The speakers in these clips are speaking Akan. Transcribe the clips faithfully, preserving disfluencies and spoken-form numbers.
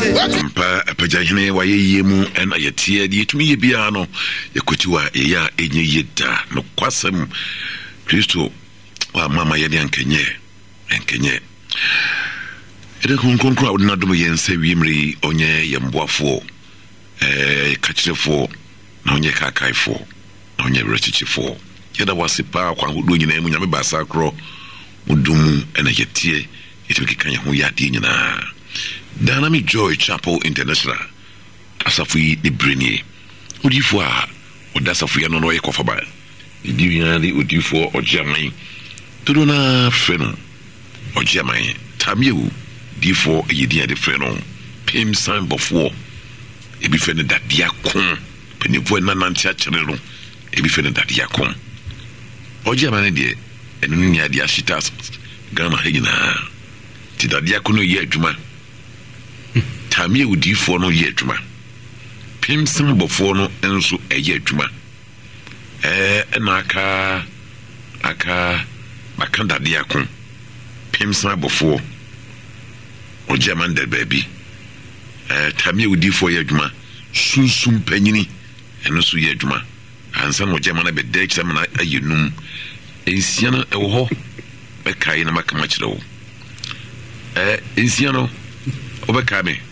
Mpa apajahine wa yemu ena yetie di yetumi yebia no yakotiwa ya enye yeda no kwasem Kristo wa mama yede ankenye ankenye ede konkonkro awona dum yense wimri onye yemboafo eh kachirefo na onye kakaifo na onye rechichifo yeda wasipa kwa hudu nyina emu nyame basa kro mudumu ena yetie yetumi kanya ho yade nyina Dynamic Joy Chapel International asafi de brenie odifo a odasafu ya no no yekofa ba idi yali odifo ojiaman todo na freno ojiaman tamiewu difo yedi ade freno pim san bofo ebi fene dadia kon penefo na nanti a kire no ebi fene dadia kon ojiaman de enu ni ade ashita gama hegina ti dadia kon no ye adwuma Tamie udifo no ye adwuma pim san bofo no enso eye adwuma eh na aka aka makanda dia kon pim san bofo o German de baby eh tamie udifo ye adwuma sunsum panyini enso ye adwuma ansa no German be de exam na ayenum ensia no ewo ho be kai na makama kire wo eh ensia no obeka me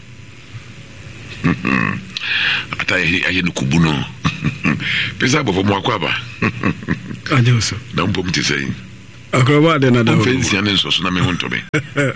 ata aye no kubuno pesa bofo mo akwaba ajoso na mpo mti sei akwaba de na dawo fancy anen so so na me honto me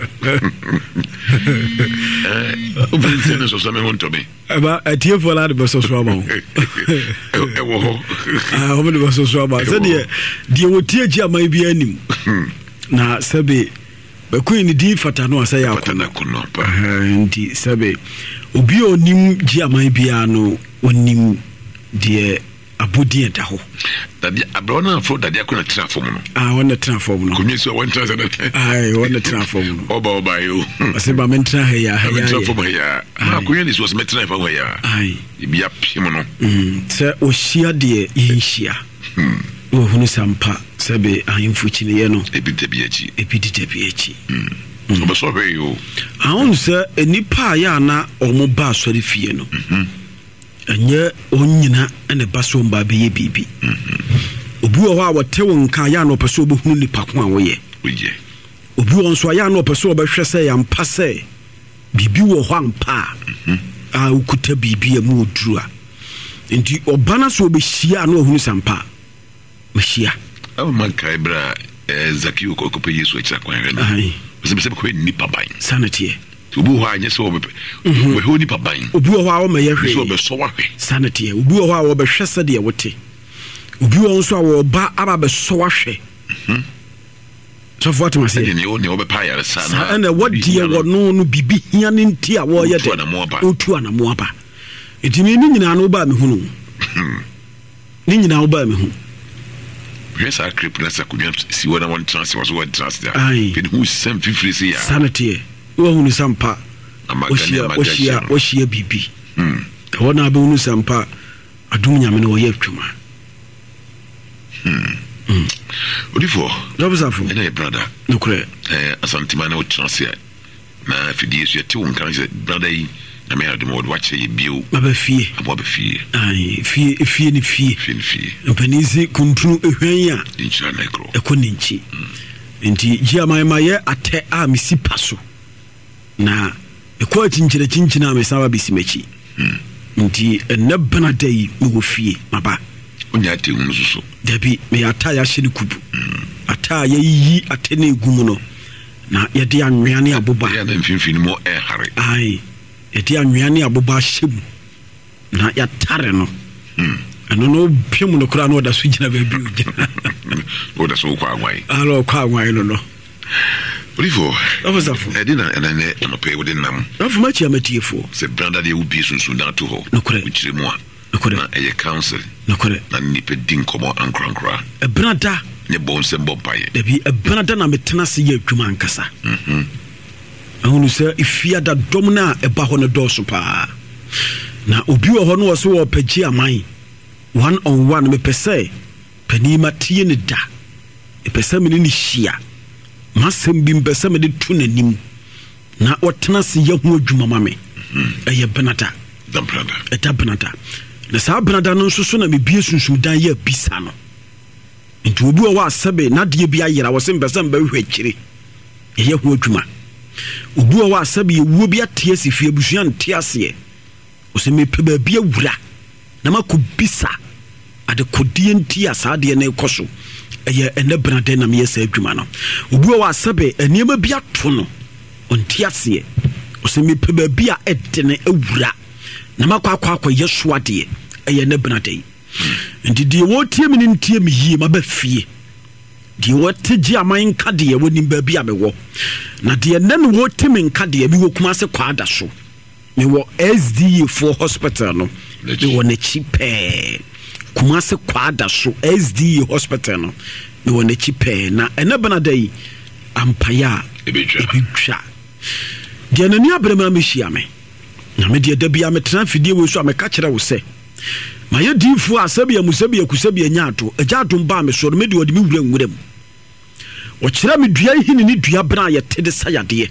eh o fancy anen so so me honto me aba atie fo la de beso so aba e wo ho ah o me de beso so aba se de de wotie ji aman bi anim na sebe be queen di fata no asa ya akona kono pa ndi sebe obi onim ji aman bia no onim de abodi enta ho dadi abrona fro dadi akona transform no ah wona transform no kunyi so one thousand ai wona transform no oba oba yo aseba mentra he ya he ya transform ya ma kunyi ni so metra fa ho ya ai bia pim no mm se o hia de yinhia mm o hunu sampa sebe ahimfu chine no ebite bi achi ebite bi achi mm oba so hwe yo ahun se enipa ya na omo ba asori fie no mhm enye onyina ene baso mba be ye bibi mhm obi wo ha wotewo nka ya no peso obohunu nipa ko an wo ye oye obi wo nso ya no peso obehwe se ya mpa se bibi wo ho ampa mhm a ukuta bibi amu oduru a enti obana so obehia na ohunu sampa mehia awu mankai bra zaki okope Yesu echa kwa hwe na se se ko nipa ban sanity obi ho anye se obepe we ho nipa ban obi ho a o me ye hwe so be so wa hwe sanity obi ho a o be hwe se de wote obi ho nso a wo ba aba be so wa hwe mhm so what must say ni o ni obe pa ya sa na na what dear wo no no bibi hia ne nti a wo ye de otu anamo aba etimi ni nyina no ba me hu no ni nyina wo ba me hu yes I creep na sakunya si wona one trans was one trans there pin who sem fifty see ya sanity wo hunu sampa oshia oshia oshia bibi hmm wona be hunu sampa adum nyame no ye atwuma hmm hmm odifo dobsafo ene brother nokure eh asantima na trans ya na fidie so yete won kan se brother yi na me adum wod wache ye bio aba fie aba fie ai fie fie ni fie fie ni fie mpanizi kuntunu ehwan ya dincha na ekro ekoninchi enti jiama maye ate a misi paso na ekwa chinchire chinchina amesaba bisimechi nti enne benadai me wo fie maba onya ate hunu suso dabi me ata ya hye ne kubu ata ya yi ate na egumu no na yede anweane aboba ya na mfimfini mo e hare ai yede anweane aboba hyem na ya tare no mm eno no pem no kura no da so gina ba bi ogina o da so kwa agwan alo kwa agwan no no Olivo afosafo edina enane no pe wodi nam afo ma chia matiefo se branda de ubi sunsu na to ho no kure uchire mu a no kure na eye council no kure na nipe din komo ankrankra e branda ne bonse mbompaye dabi e branda na metena se ye adwuma ankasa mhm ahunu se ifia da domna e ba ho ne doso pa na obi wo ho no wo so wo pagi aman one on one me pese panima tie ne da e pese me ni hia masem bi mpese me de tu nanim na otena se ye ho adwuma ma me ɛyɛ benada damprada ɛda benada na saa benada no nso so na mebie sunsum dan yɛ bisa no nti obi wɔ asɛbe na de bi ayera wɔ se mpɛsɛ mbɛhwɛ akyire ɛyɛ ho adwuma obi wɔ asɛbe yɛwuo bi ateɛ si fie abusua nte aseɛ ɔsɛ mepɛ baabi awura na makɔ bisa ade kodie nti a saa deɛ no ɛkɔ so ɛyɛ ɛnɛ benada na meyɛ saa adwuma no obi wɔ asɛbe nneɛma bi ato no ɔnte aseɛ ɔsɛ mepɛ baabi a ɛdene awura na makɔ akɔ akɔ yɛ so adeɛ ɛyɛ ɛnɛ benada yi nti deɛ wɔtie me no ntie me yie maba fie deɛ wɔte gye aman nka deɛ wɔnim baabi a mewɔ na deɛ nɛ no wɔte me nka deɛ mewɔ Kumase Kwada so mewɔ S D A four hospital no mewɔ n'akyi pɛɛ Kumase Kwada so S D A hospital no mewɔ n'akyi pɛɛ na ɛnɛ benada yi ampaya ebitwa deɛ nani abrɛ ma mehyia me na me deɛ da bia metena fidie wɔ so a meka kyerɛ wo sɛ ma yɛ diifu a sɛbia musabia kusabia nyaato agya atom ba me so no me de ɔde me wura nwura mu wɔkyerɛ me dua hini ne dua bra yɛ te de sayadeɛ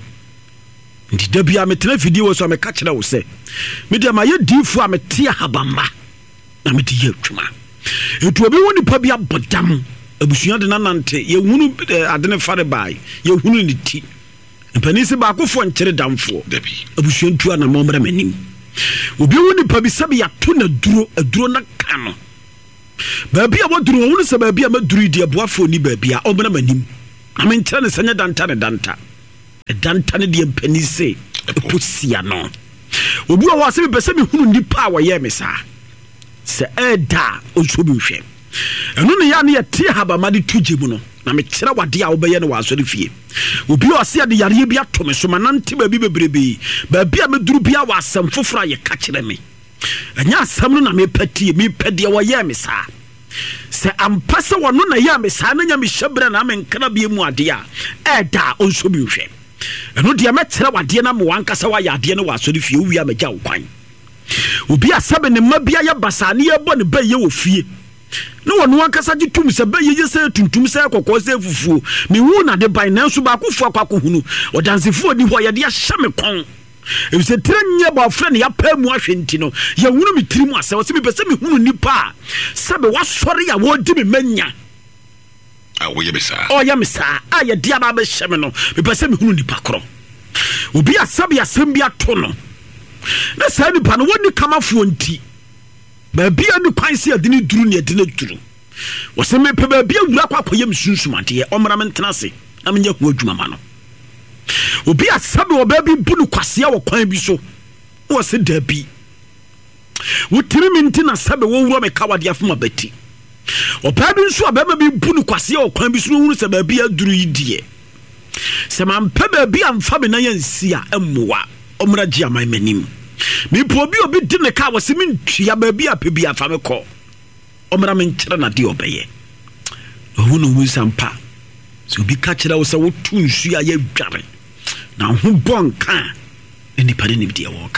nti da bia metena fidie wɔ so a meka kyerɛ wo sɛ me de ma yɛ diifu a mete ahabamba na me de yɛ adwuma etu obi wɔ nipa bi abɔdam abusua de nanante yɛ hunu ade ne fare bae yɛ hunu ne ti mpani se baako fo nkyere damfo abusua ntua na mɔmra manim obi wo nipa bi sabe ya to na duro aduro na ka no baabi a woduro wo ne se baabi a maduro di aboafo ni baabi a ɔmra manim na me nkyere ne sanya danta ne danta danta ne de mpani se eposia no obi wo asebe pese me hunu nipa a wɔyɛ me saa se ɛda onso bi hwɛ ɛno ne ya ne yɛ te habama de tugye mu no na me kyerɛ wade a wobɛyɛ no wasɔre fie obi o ase ade yare bi atome so manante baabi bebrebe baabi a meduru bia wa asɛm foforo a yɛka kyerɛ me ɛnya asɛm no na mepatie mepɛdeɛ wɔyɛ me saa sɛ ampa sɛ wɔno na yɛ me saa na nya me hyɛbrɛ na menkra bie mu ade a ɛda ɔnso bi nhwɛ ɛno deɛ mɛkyerɛ wade na me wankasa wayɛ adeɛ no wasɔre fie wowie a magya wo kwan obi asɛbe ne mma bia yɛ basaa ne yɛbɔ ne bɛyɛ wɔ fie no wonu ankasa gye tum se be yeye se tuntum se kokko se fufuo me hu na de ban nanso ba akofo akwa hunu odansefo odi ho ye de ahye me kon e se trenye ba ofre ne ya pa mu ahwe nti no ye hunu me tirimu ase wo se me pese me hunu nipa se be wasori ya wo di me manya a wo ye be sa o ye me sa a ye dia ba be hye me no me pese me hunu nipa kro obi asabe asem bi ato no na sa nipa no woni kamafo nti baabi a ne kwan se ade ne duru ne ade ne duru wo se me pe baabi awura kwa koyem sunsumade e omra me ntena se na me nya ho adwuma ma no obi asabe wo baabi bu no kwase a wo kwan bi so wo se dabi wo tiri me ntina sabe wo wuro me kawade afuma bati o baabi nso abema bi bu no kwase a wo kwan bi so no hunu se baabi aduru yidie se man pe baabi amfa me na yansi a emmoa omra gye aman manim me pobi obi di ne ka wose me ntua baabi a pebi afa me kɔ omra me nkyere na de obeye ohu no hu sampa so obi ka kyerɛ wo sɛ wo tu nsu a yɛ dware na ho bonka eni pare ne bi wɔka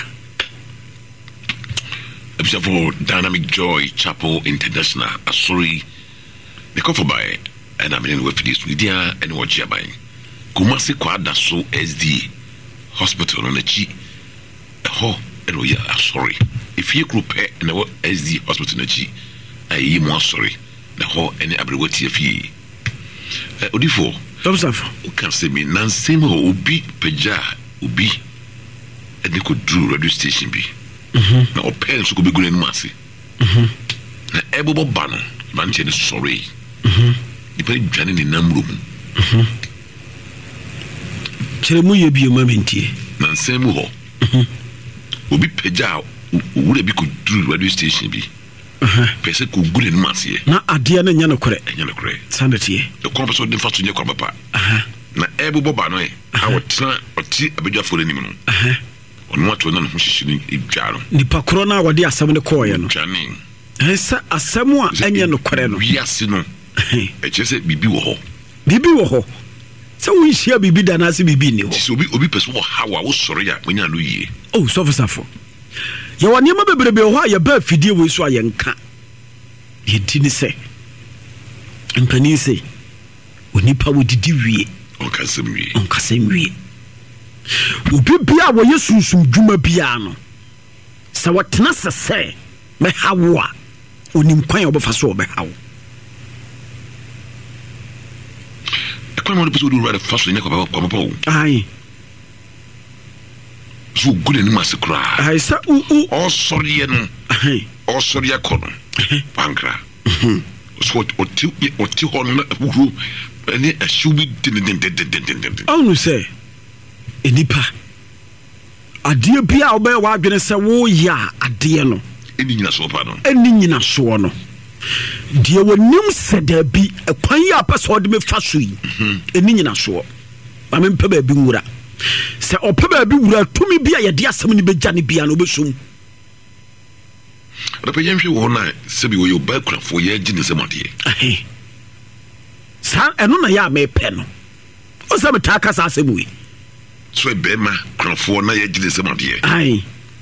episode for Dynamic Joy Chapel International asori ne kɔ for by and I'm in with this with dia and what jaban Kumase Kwada so S D hospital on the chi ho and we are sorry if you group and our S D hospital na chi ayi mo sorry na ho any abrewati afie odifo Topsaf o can say me nansem ho obi peja obi and they could do radio station bi mhm na open so go be gunu anu ase mhm na ebobo ba no man che sorry mhm di pe dwane ni namro mu mhm chere mu ye bi o mamentie nansem ho mhm obi peja wure bi could do radio station bi aha pese ko gunu anu ase na ade na nya no kore enya no kore sandetie the composite de fato nye kwa papa aha na ebobo ba no e ha wotra oti abedwafo ni mu no aha ono wato na no hyehyɛ ni edwaro nipa kro na wode asɛm ne kɔɔ no twane ɛsɛ asɛm a ɛnyɛ no kore no wiase no e kyerɛ bibi wɔ hɔ bibi wɔ hɔ sɛ wo nhia bibi da na ase bibi ni hɔ sɛ obi obi pɛso wɔ hawa wo sɔre ya wonya no yie oh sɔfo safo yɛ wɔ nneɛma bebrebe hɔ a yɛba afidie wei so a yɛnka yɛdi ne sɛ mpanin sɛ onipa wodidi wie ɔnkasɛm wie ɔnkasɛm wie obi bia wo yesusum dwuma bia no sa watena sese me hawo a onim kwan obefa so obehawo ekwan mo episode ru fa so nyaka ba kwa pa ai so good ni masekura ai sa u u o sori no ai o sori akono pankra so o ti o ti ho na hu ani ashubi din din din din din onu say enipa adie bia obe wa adwene se wo ya adie no eni nyina so pa no eni nyina so no die wonim seda bi ekwan ya paso de me fa so yi eni nyina so ba me mpa ba bi nwura se opa ba bi wura tumi bia ye de asem ni beja ne bia no obesum rape yemhwe wo na se bi wo yo ba krafo ye gine se modie eh sa eno na ya me pe no o se me ta kasa asem wi so bema krafo na ye gine se modie ai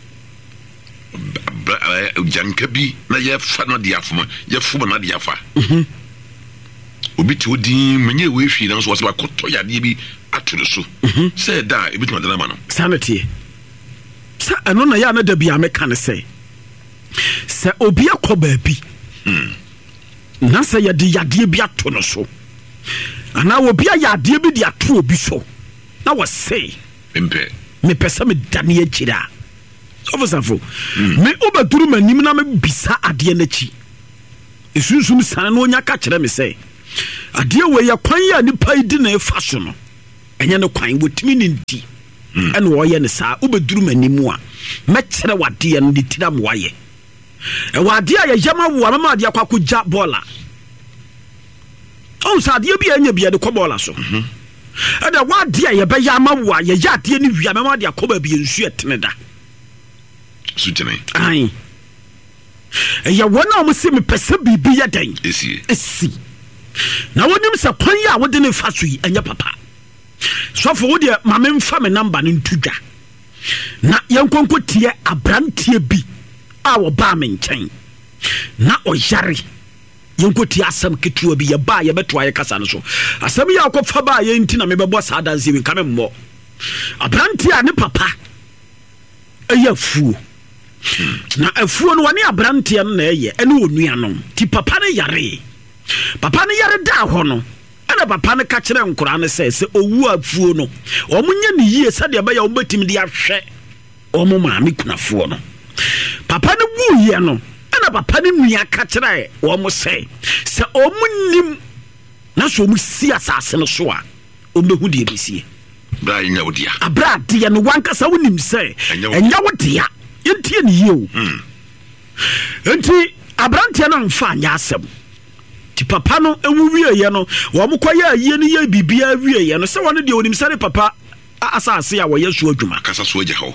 janka bi na ye fa na dia fuma ye fuma na dia fa mhm obi ti odin menye we hwi na so was ba koto yade bi aturu so say da e bitu madana ma no sanity sa eno na ya na da bia me kan say se obi akoba bi hmm na say ye de yade bi ato no so ana obi yade bi de ato obi so na was say mpe me pesa me dane akira ofosafo me obaduru manim na me bisa ade na chi esunsum san no nya ka kire me say ade we ya kwan ya nipa idi na efa so no enye ne kwan wotimi ne ndi ene wo ye ne saa obaduru manim a me kire wade no de tiram waye e wade ya yama wo mama ade akwako ja bola on sa ade bi anya bi de ko bola so ade wade ya ye be yama wo ya ya ade ni wi mama ade akoba bi ensu etene da sutene ai ya wona mo se me pese bibi ya dan esi esi na wonim se kwan ya wode ne fa so yi anya papa so for wode ma me mfa me number ne ntudwa na yankonko tie abrantie bi a wo ba me nchen na o yare yanko tie asam ketua bi ya ba ya beto aye kasa no so asam ya akɔfa ba ye nti na me bebo sa danse bi ka me mmɔ abrantie ne papa eya fuo na afuo no wani abrantie no na eye ene onua no ti papa ne yare papa ne yare da ho no ene papa ne ka kire nkora ne se se owu afuo no omunya ne yie sade ba ya obetim de ahwe omo maame kunafuo no papa ne wu ye no ene papa ne nua ka kire omo se se omunnim na so mu si asase no so a obehu de besie bra nya wodia abra de no wanka sa wonim se enya wodia yentie ne yeo mm enti abrantie no mfa anya asem ti papa no ewu wie ye no wo mkoya ye ne ye bibia wie ye no se won de onim sare papa asase a wo yesu adwuma kasa so agya ho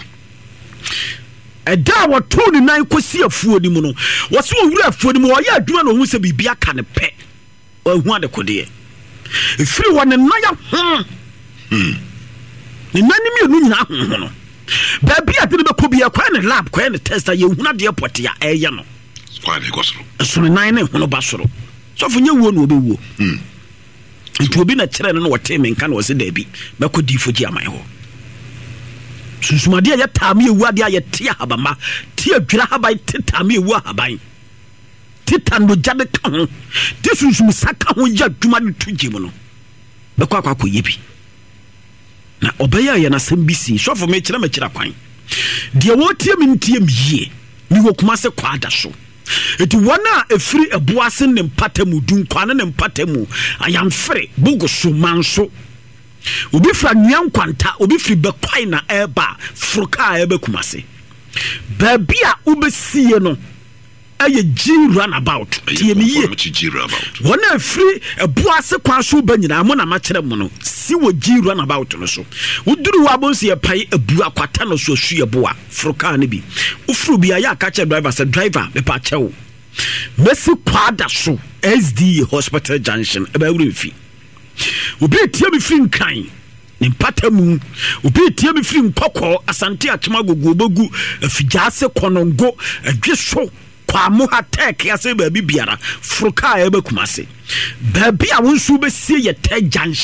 eda wo to ni nan kosi afuo ni mu no wo se wo wura afuo ni mu wo ya adwuma no hu se bibia ka ne pe wo hu ade kode efiri wo ne naya hm hm ni nani mi enu nyina ho no baby atene be kobia kwa ne lab kwa ne tester ye huna de airport ya eye no kwa ne gosoro so ne nan ne hono basoro so fo nya wuo no obewuo hm nti obi na kire no wote me nka no wo se da bi be ko di fo gi aman ho susumade ya taame ewu ade ya te habama te adwira haban te taame ewu haban titan no jade ka ho te susum saka ho ya dwuma de tugye mu no be kwa kwa koye bi na obaya ya na sambisi so for me kira me kira kwan de wotie me ntie me yie ni wo kuma se kwa da so eti wana efiri eboase ne mpatamu dun kwane ne mpatamu ayamfre bugo so manso obi fra nyan kwanta obi firi be kwai na eba fruka eba kuma se baby a ubesie no aye G runabout tie me yie wona afiri eboase kwa so ba nyina mo na ma kire mo no si wo G runabout no so wuduru wa bonse ye pai abu akwata no so hwe boa fruka ne bi ufuru bi aya ka kire driver se driver me pa chewo mesi kwada so S D hospital junction eba wuri fi obi tie me firi nkan ne mpatamu obi tie me firi nkokɔ asante atema gogo bogu afijase konongo adweso kwa mo hatek ya se ba bibiara fruka eba kumase ba bia wonsu be sie ye te junction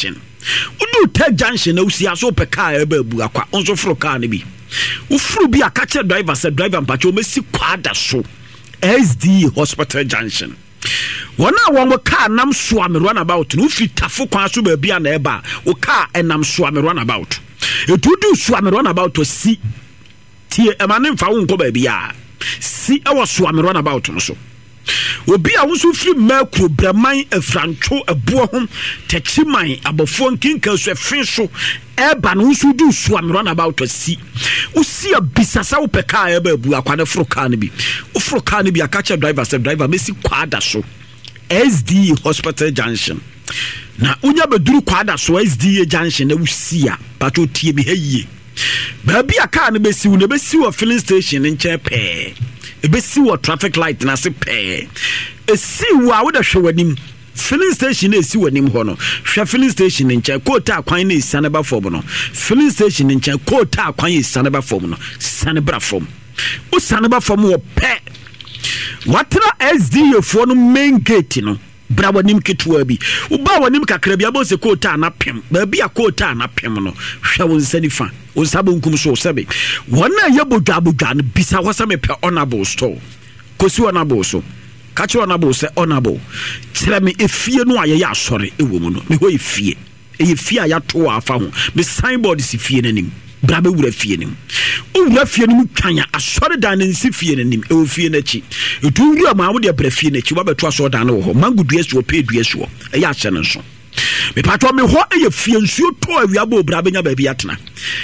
Udu Tech Junction na usi aso pe car ebe bu akwa onso fro car ne bi ufuru bi akache driver se driver mpacho mesi kwada so S D Hospital Junction wana won car nam so am run about no fi tafo kwa so ba bia na eba o car enam so am run about etudu so am run about to si tie emane mfa wo nko ba bia si e wo so am run about no so obi a wo so firi makro braman afrancho ebo ho techiman abofo nkinka so efin so eba no so du so am run about to si wo si abisasa wo peka eba bu akwane fro car ne bi wo fro car ne bi akache driver se driver mesi kwada so S D Hospital Junction na unya beduru kwada so S D Junction na wo si a pato tie bi haye ba bia car ne besi wo ne besi wo filling station nche pe ebesi wo traffic light na se pe esi wo a wo da hwewanim filling station na esi wanim ho no hwe filling station nche kota akwan na esane ba fom no filling station nche kota akwan esane ba fom no sane bra fom o sane ba fom wo pe watra S D fo no main gate no bra wanim ketwa bi wo ba wanim kakra bi abose kota na pem ba bia kota na pem no hwe wo nsani fa o sabo nkum so sebe wona yebodwa bodwa no bisa wasame pe honorable store kosi honorable so kachi honorable se honorable tire me efie no aye ya asore ewo mu no me ho efie eye fie a ya to afa ho me signboard si fie nanim bra be wura fie nim o wura fie nim twanya asore dan nsi fie nanim e fie na chi etu wura ma wo de bra fie na chi wa beto asore dan wo ho mangudu esu o pedu esu o e ya hye no so me patwa me ho eye fie nsuo to awia bo bra benya ba bi atena